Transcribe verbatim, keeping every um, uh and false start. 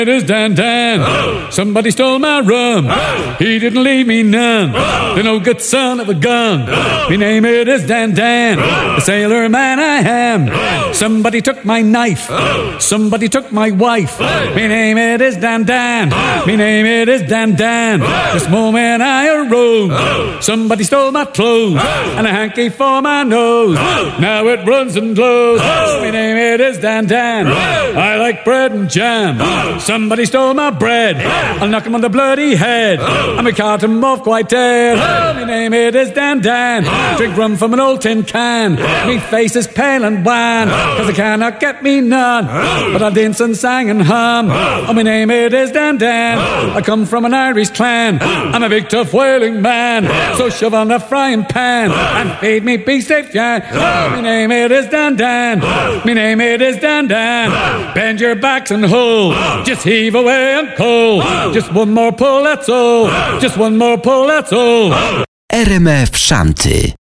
It is Dan Dan. Oh. Somebody stole my rum. Oh. He didn't leave me none. Oh. The no good son of a gun. Oh. Me name it is Dan Dan. Oh. The sailor man I am. Oh. Somebody took my knife. Oh. Somebody took my wife. Oh. Me name it is Dan Dan. Oh. Me name it is Dan Dan. Oh. This moment I arose. Oh. Somebody stole my clothes. Oh. And a hanky for my nose. Oh. Now it runs and glows. Oh. Me name it is Dan Dan. Oh. I like bread and jam. Oh. Somebody stole my bread. Oh. I'll knock him on the bloody head. Oh. And we cart him off quite dead. Oh. My name it is Dan Dan. Oh. Drink rum from an old tin can. Oh. Me face is pale and wan. Oh. Cause they cannot get me none. Oh. But I'll dance and sang and hum. Oh. Oh, my name it is Dan Dan. Oh. I come from an Irish clan. Oh. I'm a big tough whaling man. Oh. So shove on the frying pan. Oh. And feed me beef steak yan. Oh. Oh, my name it is Dan Dan. Oh. My name it is Dan Dan. Oh. Bend your backs and hold. Oh. Just heave away and coal. Oh. Just one more pull, that's all. Oh. Just one more pull, that's all. Oh. R M F Szanty.